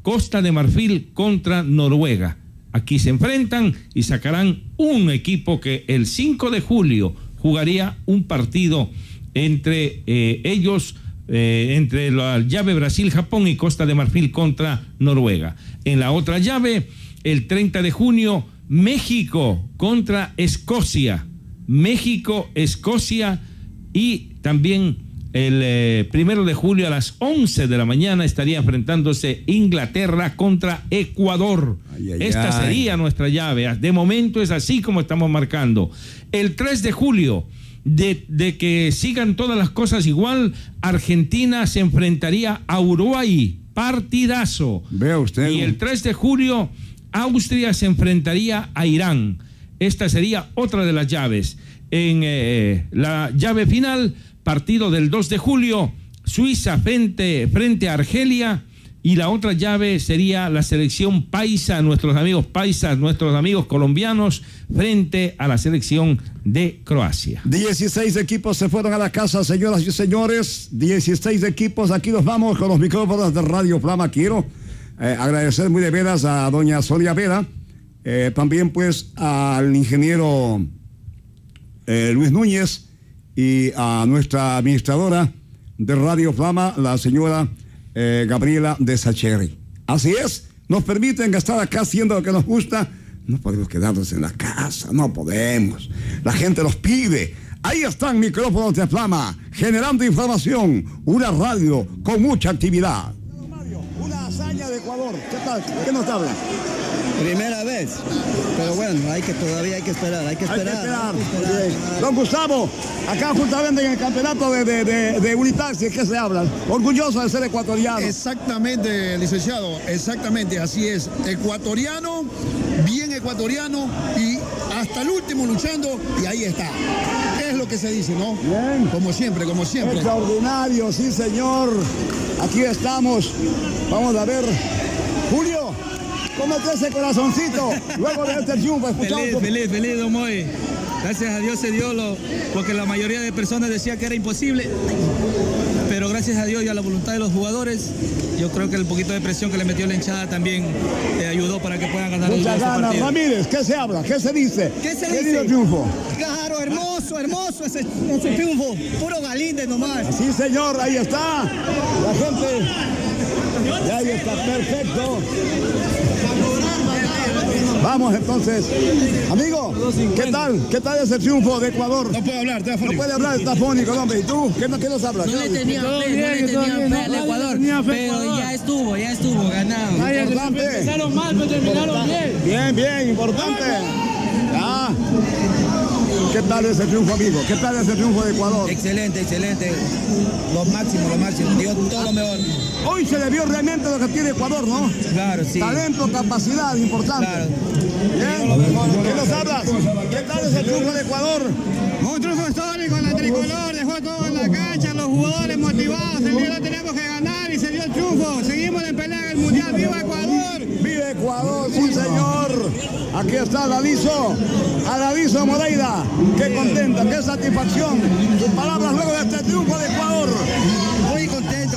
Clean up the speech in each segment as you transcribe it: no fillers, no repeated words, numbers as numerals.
Costa de Marfil contra Noruega. Aquí se enfrentan y sacarán un equipo que el 5 de julio jugaría un partido entre ellos, entre la llave Brasil-Japón y Costa de Marfil contra Noruega. En la otra llave, el 30 de junio, México contra Escocia. México, Escocia, y también el 1 de julio a las 11 de la mañana estaría enfrentándose Inglaterra contra Ecuador. Esta sería nuestra llave. De momento es así como estamos marcando. El 3 de julio, de que sigan todas las cosas igual, Argentina se enfrentaría a Uruguay. Partidazo. Vea usted. Y el 3 de julio, Austria se enfrentaría a Irán. Esta sería otra de las llaves. En la llave final, partido del 2 de julio, Suiza frente a Argelia, y la otra llave sería la selección paisa, nuestros amigos paisas, nuestros amigos colombianos, frente a la selección de Croacia. 16 equipos se fueron a la casa, señoras y señores. 16 equipos, aquí nos vamos con los micrófonos de Radio Flama. Quiero agradecer muy de veras a doña Sonia Vera, también pues al ingeniero Luis Núñez, y a nuestra administradora de Radio Flama, la señora Gabriela de Sacheri. Así es, nos permiten estar acá haciendo lo que nos gusta. No podemos quedarnos en la casa, no podemos. La gente nos pide. Ahí están micrófonos de Flama, generando información, una radio con mucha actividad. Una hazaña de Ecuador. ¿Qué tal? ¿Qué nos habla? Primera vez, pero bueno, todavía hay que esperar. Don Gustavo, acá justamente en el campeonato de Unitaxi, ¿qué se habla? Orgulloso de ser ecuatoriano. Exactamente, licenciado, exactamente, así es. Ecuatoriano, bien ecuatoriano, y hasta el último luchando, y ahí está. ¿Qué es lo que se dice, no? Bien. Como siempre. Extraordinario, sí señor. Aquí estamos. Vamos a ver. Julio, ¿cómo te ese corazoncito luego de este triunfo? Feliz, don Moy. Gracias a Dios se dio lo que la mayoría de personas decía que era imposible. Pero gracias a Dios y a la voluntad de los jugadores, yo creo que el poquito de presión que le metió la hinchada también ayudó para que puedan ganar el partido. Ramírez, ¿qué se habla? ¿Qué se dice? ¿Qué se dice? dice? Triunfo. Claro, hermoso ese triunfo. Puro Galíndez nomás. Sí, señor, ahí está. La gente. Y ahí está, perfecto. Vamos entonces. Amigo, ¿qué tal? ¿Qué tal ese triunfo de Ecuador? No puedo hablar, está afónico. No puede hablar, está afónico, hombre. ¿Y tú? ¿Qué nos hablas? No le tenía fe al Ecuador, pero ya estuvo ganado. Importante. Empezaron mal, pero terminaron bien. Bien, importante. ¿Qué tal ese triunfo, amigo? ¿Qué tal ese triunfo de Ecuador? Excelente. Lo máximo. Dio todo lo mejor. Hoy se le vio realmente lo que tiene Ecuador, ¿no? Claro, sí. Talento, capacidad, importante. Claro. Bien. ¿Qué nos hablas? ¿Qué tal ese triunfo de Ecuador? Un triunfo histórico en la tricolor, dejó todo en la cancha, los jugadores motivados, el día lo tenemos que ganar y se dio el triunfo. Seguimos en pelea en el Mundial. ¡Viva Ecuador! ¡Viva Ecuador, sí señor! Aquí está Aladizo Moreira. ¡Qué contenta, qué satisfacción! Sus palabras luego de este triunfo de Ecuador. Muy contento.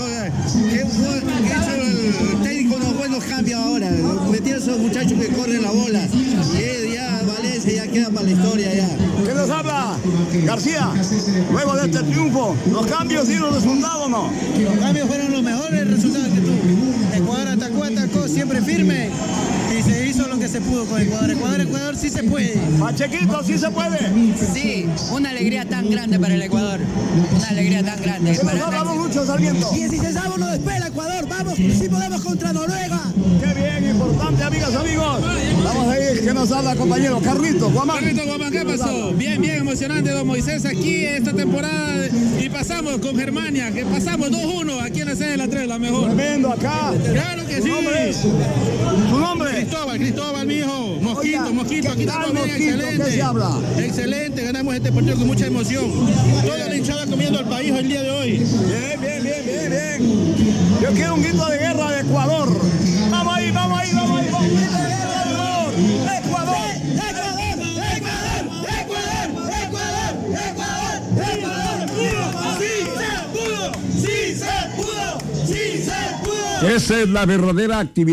El técnico no buenos cambios ahora. Metieron a esos muchachos que corren la bola. Y ya Valencia ya queda para la historia ya. ¿Qué nos habla? García, luego de este triunfo, ¿los cambios y los resultados no? Los cambios fueron los mejores resultados que tuvo. Ecuador atacó siempre firme y se hizo lo que se pudo con Ecuador. Ecuador sí se puede. Pachequito, sí se puede. Sí, una alegría tan grande para el Ecuador. Una alegría tan grande. ¿Qué nos hablamos mucho, Sarmiento? 16 nos espera Ecuador. Vamos, sí podemos contra Noruega. Qué bien, importante, amigas, amigos. Vamos a ir, ¿qué nos habla, compañero? Carlito Guamán, ¿qué pasó? Bien emocionante, don Moisés, aquí esta temporada. Y pasamos con Germania, que pasamos 2-1 aquí en la sede de la 3, la mejor. Tremendo acá. Claro que sí. ¿Su nombre? Cristóbal, mi hijo. Mosquito, aquí estamos bien, excelente. ¿Qué se habla? Excelente, ganamos este partido con mucha emoción. Toda la hinchada comiendo al país el día de hoy. Bien. Yo quiero un grito de guerra de Ecuador. Vamos ahí. Grito de guerra de Ecuador. Esa es la verdadera actividad.